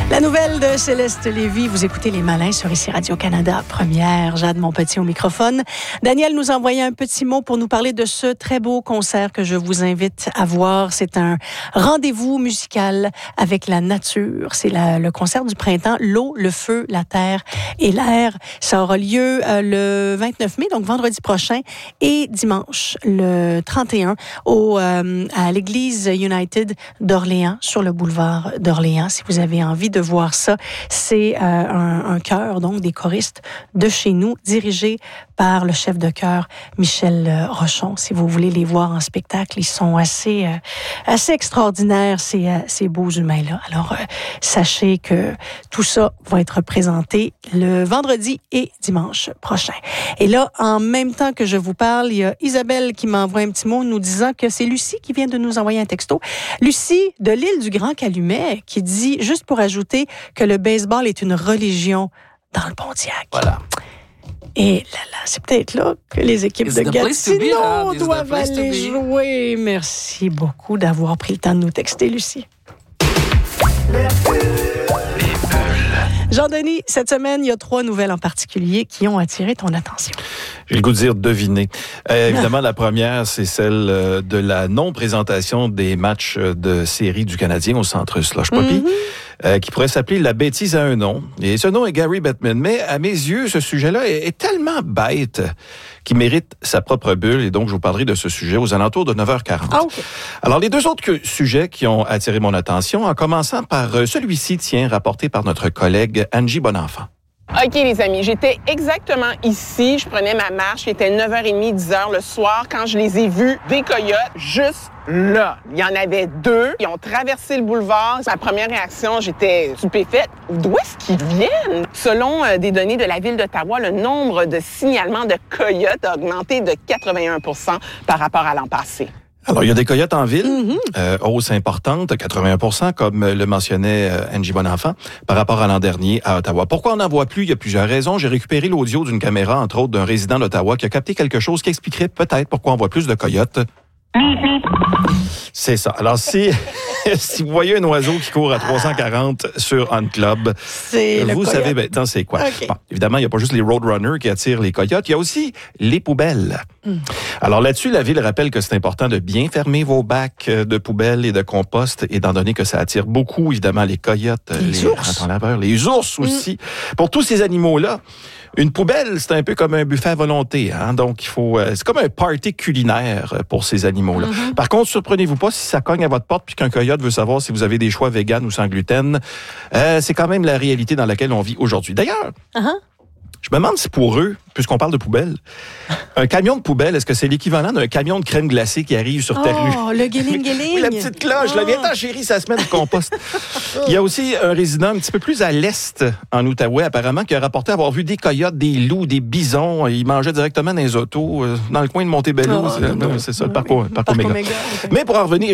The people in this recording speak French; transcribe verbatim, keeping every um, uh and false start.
La nouvelle de Céleste Lévy, vous écoutez Les Malins sur ici Radio-Canada, première. Jade Monpetit au microphone. Daniel nous a envoyé un petit mot pour nous parler de ce très beau concert que je vous invite à voir. C'est un rendez-vous musical avec la nature. C'est la, le concert du printemps, l'eau, le feu, la terre et l'air. Ça aura lieu euh, le vingt-neuf mai, donc vendredi prochain, et dimanche, le trente et un, au, euh, à l'église United d'Orléans, sur le boulevard d'Orléans. Si vous avez envie de voir ça, c'est euh, un, un chœur, donc des choristes de chez nous, dirigé par le chef de chœur Michel Rochon. Si vous voulez les voir en spectacle, ils sont assez, euh, assez extraordinaires, ces, euh, ces beaux humains-là. Alors, euh, sachez que tout ça va être présenté le vendredi et dimanche prochain. Et là, en même temps que je vous parle, il y a Isabelle qui m'envoie un petit mot nous disant que c'est Lucie qui vient de nous envoyer un texto. Lucie de l'île du Grand Calumet qui dit, juste pour ajouter, que le baseball est une religion dans le Pontiac. Voilà. Et là, là, c'est peut-être là que les équipes It's de the place to be, Gatineau hein? It's the doivent place to aller be. jouer. Merci beaucoup d'avoir pris le temps de nous texter, Lucie. Jean-Denis, cette semaine, il y a trois nouvelles en particulier qui ont attiré ton attention. J'ai le goût de dire deviner. Euh, évidemment, la première, c'est celle euh, de la non-présentation des matchs de série du Canadien au centre Slush Poppy, mm-hmm. euh, qui pourrait s'appeler La bêtise à un nom. Et ce nom est Gary Bettman. Mais à mes yeux, ce sujet-là est, est tellement bête qu'il mérite sa propre bulle. Et donc, je vous parlerai de ce sujet aux alentours de neuf heures quarante. Ah, okay. Alors, les deux autres que, sujets qui ont attiré mon attention, en commençant par euh, celui-ci, tiens, rapporté par notre collègue Angie Bonenfant. OK, les amis, j'étais exactement ici. Je prenais ma marche. Il était neuf heures trente, dix heures le soir quand je les ai vus, des coyotes, juste là. Il y en avait deux. Ils ont traversé le boulevard. Ma première réaction, j'étais stupéfaite. D'où est-ce qu'ils viennent? Selon euh, des données de la Ville d'Ottawa, le nombre de signalements de coyotes a augmenté de quatre-vingt-un pour cent par rapport à l'an passé. Alors, il y a des coyotes en ville, Mm-hmm. euh, hausse importante, quatre-vingts pour cent, comme le mentionnait euh, Angie Bonenfant, par rapport à l'an dernier à Ottawa. Pourquoi on n'en voit plus? Il y a plusieurs raisons. J'ai récupéré l'audio d'une caméra, entre autres, d'un résident d'Ottawa qui a capté quelque chose qui expliquerait peut-être pourquoi on voit plus de coyotes. C'est ça. Alors, si, si vous voyez un oiseau qui court à trois cent quarante sur Hunt Club, c'est vous le savez maintenant c'est quoi. Okay. Bon, évidemment, il n'y a pas juste les roadrunners qui attirent les coyotes, il y a aussi les poubelles. Mm. Alors là-dessus, la Ville rappelle que c'est important de bien fermer vos bacs de poubelles et de compost, étant donné que ça attire beaucoup, évidemment, les coyotes, les, les ours, laveurs, les ours aussi. Mm. Pour tous ces animaux-là, une poubelle, c'est un peu comme un buffet à volonté, hein? Donc il faut, euh, c'est comme un party culinaire pour ces animaux-là. Mm-hmm. Par contre, surprenez-vous pas si ça cogne à votre porte puis qu'un coyote veut savoir si vous avez des choix véganes ou sans gluten. Euh, c'est quand même la réalité dans laquelle on vit aujourd'hui. D'ailleurs, uh-huh. je me demande si pour eux, puisqu'on parle de poubelle, un camion de poubelle, est-ce que c'est l'équivalent d'un camion de crème glacée qui arrive sur oh, ta rue? Oh, le guéling-guéling! Oui, la petite cloche. Oh. Là, viens-t'en, chérie, ça se met de compost. Il y a aussi un résident un petit peu plus à l'est, en Outaouais, apparemment, qui a rapporté avoir vu des coyotes, des loups, des bisons. Ils mangeaient directement dans les autos, dans le coin de Montebello. Oh, c'est, non, non. c'est ça, le parcours, parcours, parcours méga. méga okay. Mais pour en revenir